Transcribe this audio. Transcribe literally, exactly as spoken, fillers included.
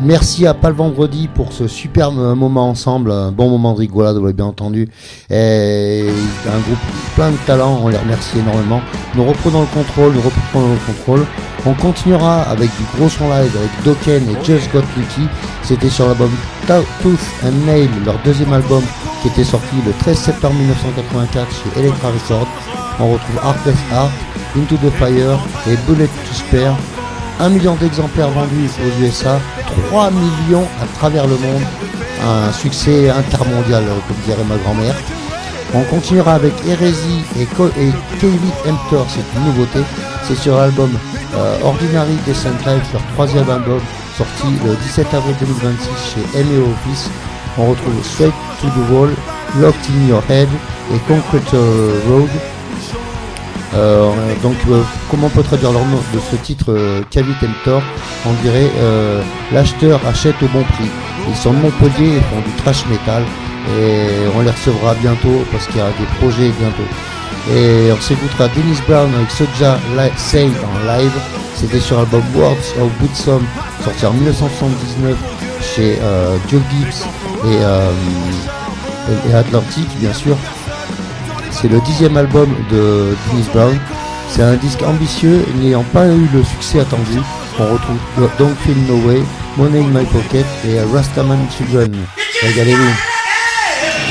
Merci à Pas le Vendredi pour ce superbe moment ensemble, un bon moment de rigolade, vous l'avez bien entendu. Et un groupe plein de talent, on les remercie énormément. Nous reprenons le contrôle, nous reprenons le contrôle. On continuera avec du gros son live avec Dokken et Just Got Lucky. C'était sur l'album Tooth and Nail, leur deuxième album qui était sorti le treize septembre mille neuf cent quatre-vingt-quatre chez Elektra Records. On retrouve Heartless Heart, Into the Fire et Bullet to Spare. Un million d'exemplaires vendus aux U S A, trois millions à travers le monde, un succès intermondial comme dirait ma grand-mère. On continuera avec Hérésie et, Co- et Kevin Emptor, c'est une nouveauté, c'est sur l'album euh, Ordinary Decent Life, leur troisième album sorti le dix-sept avril deux mille vingt-six chez M E O Office. On retrouve Straight to the Wall, Locked in Your Head et Concrete Road. Euh, donc euh, comment on peut traduire leur nom de ce titre euh, Cavit Emptor, on dirait euh, l'acheteur achète au bon prix. Ils sont de Montpellier et font du thrash metal et on les recevra bientôt parce qu'il y a des projets bientôt. Et on s'écoutera Dennis Brown avec Soja Say en live, c'était sur l'album Words of Bootsome sorti en dix-neuf cent soixante-dix-neuf chez euh, Joe Gibbs et, euh, et, et Atlantic bien sûr. C'est le dixième album de Dennis Brown. C'est un disque ambitieux n'ayant pas eu le succès attendu. On retrouve Don't Feel No Way, Money in My Pocket et Rastaman Children. Régalez-vous.